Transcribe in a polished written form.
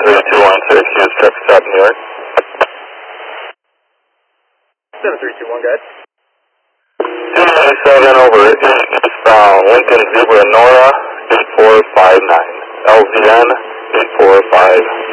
73216, use traffic stop New York. 7321, guys. 297 over eastbound Lincoln Zebra Nora 8459. LVN 8459.